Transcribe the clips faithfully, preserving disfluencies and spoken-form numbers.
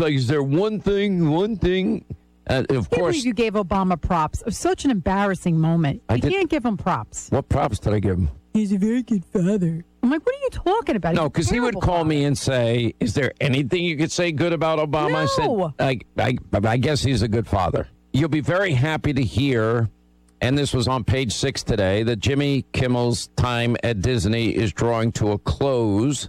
like, is there one thing, one thing? Uh, of I can't course. believe you gave Obama props. It was such an embarrassing moment. I You did- can't give him props. What props did I give him? He's a very good father. I'm like, what are you talking about? No, He's a because he would terrible call father. me and say, is there anything you could say good about Obama? No. I said, I, I, I guess he's a good father. You'll be very happy to hear, and this was on page six today, that Jimmy Kimmel's time at Disney is drawing to a close.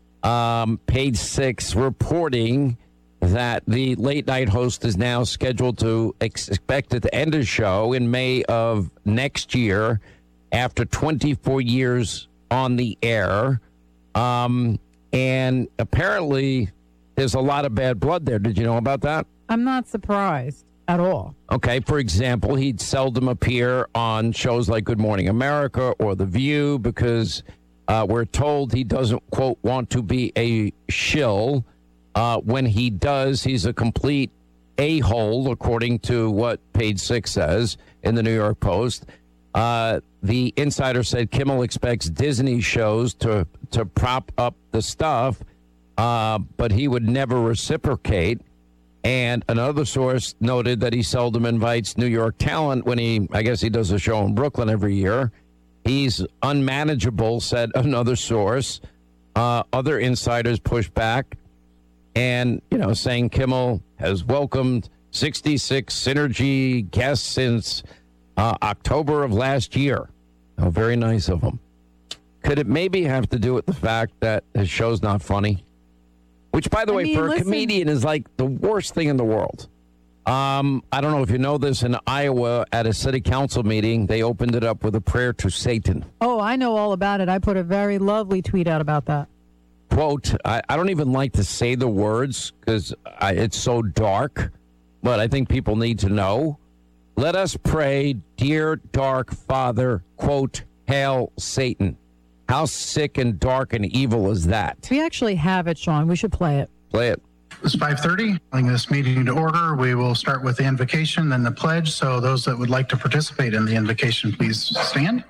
Um, page six reporting that the late night host is now scheduled to expected to end his show in May of next year after twenty-four years on the air. Um, and apparently there's a lot of bad blood there. Did you know about that? I'm not surprised at all. Okay, for example, he'd seldom appear on shows like Good Morning America or The View because uh, we're told he doesn't, quote, want to be a shill. Uh, when he does, he's a complete a-hole, according to what page six says in the New York Post. Uh, the insider said Kimmel expects Disney shows to, to prop up the stuff, uh, but he would never reciprocate. And another source noted that he seldom invites New York talent when he, I guess he does a show in Brooklyn every year. He's unmanageable, said another source. Uh, other insiders pushed back and, you know, saying Kimmel has welcomed sixty-six Synergy guests since uh, October of last year. Oh, very nice of him. Could it maybe have to do with the fact that his show's not funny? Which, by the I way, mean, for a listen. comedian is like the worst thing in the world. Um, I don't know if you know this, in Iowa at a city council meeting, they opened it up with a prayer to Satan. Oh, I know all about it. I put a very lovely tweet out about that. Quote, I, I don't even like to say the words because it's so dark, but I think people need to know. Let us pray, dear dark Father, quote, hail Satan. How sick and dark and evil is that? We actually have it, Sean. We should play it. Play it. It's five thirty. Calling this meeting to order. We will start with the invocation, then the pledge. So those that would like to participate in the invocation, please stand.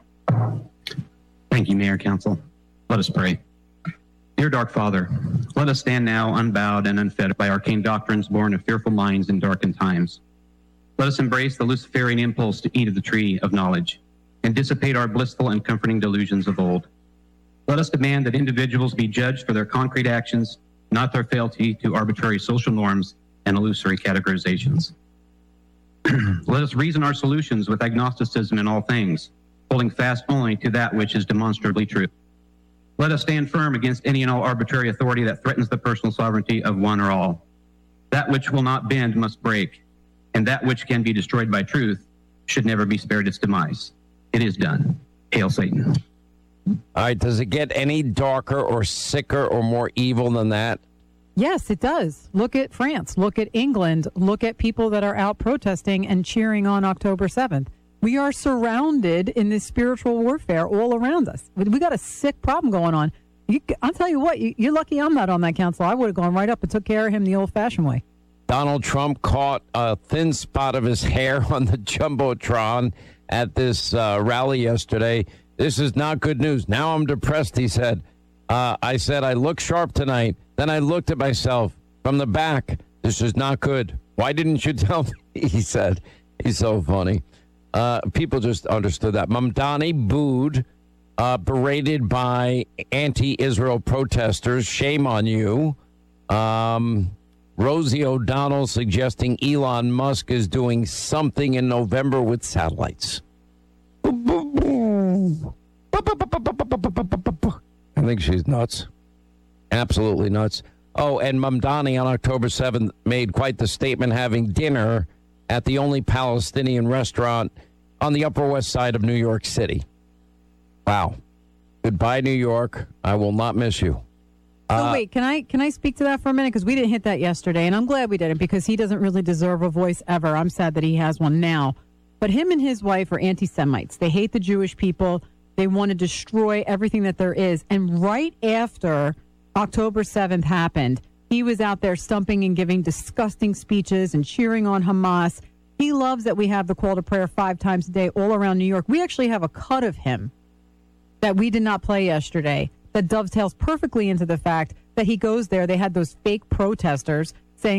Thank you, Mayor, Council. Let us pray. Dear Dark Father, let us stand now unbowed and unfed by arcane doctrines born of fearful minds in darkened times. Let us embrace the Luciferian impulse to eat of the tree of knowledge and dissipate our blissful and comforting delusions of old. Let us demand that individuals be judged for their concrete actions, not their fealty to arbitrary social norms and illusory categorizations. Let us reason our solutions with agnosticism in all things, holding fast only to that which is demonstrably true. Let us stand firm against any and all arbitrary authority that threatens the personal sovereignty of one or all. That which will not bend must break, and that which can be destroyed by truth should never be spared its demise. It is done. Hail Satan. All right, does it get any darker or sicker or more evil than that? Yes, it does. Look at France. Look at England. Look at people that are out protesting and cheering on October seventh. We are surrounded in this spiritual warfare all around us. We got a sick problem going on. You, I'll tell you what, you, you're lucky I'm not on that council. I would have gone right up and took care of him the old-fashioned way. Donald Trump caught a thin spot of his hair on the Jumbotron at this uh, rally yesterday. This is not good news. Now I'm depressed, he said. Uh, I said, I look sharp tonight. Then I looked at myself from the back. This is not good. Why didn't you tell me? He said. He's so funny. Uh, people just understood that. Mamdani booed, uh, berated by anti-Israel protesters. Shame on you. Um, Rosie O'Donnell suggesting Elon Musk is doing something in November with satellites. I think she's nuts. Absolutely nuts. Oh, and Mamdani on October seventh made quite the statement having dinner at the only Palestinian restaurant on the Upper West Side of New York City. Wow. Goodbye, New York. I will not miss you. Oh, Uh, wait, can I can I speak to that for a minute? Because we didn't hit that yesterday, and I'm glad we didn't because he doesn't really deserve a voice ever. I'm sad that he has one now. But him and his wife are anti-Semites. They hate the Jewish people. They want to destroy everything that there is. And right after October seventh happened, he was out there stumping and giving disgusting speeches and cheering on Hamas. He loves that we have the call to prayer five times a day all around New York. We actually have a cut of him that we did not play yesterday that dovetails perfectly into the fact that he goes there. They had those fake protesters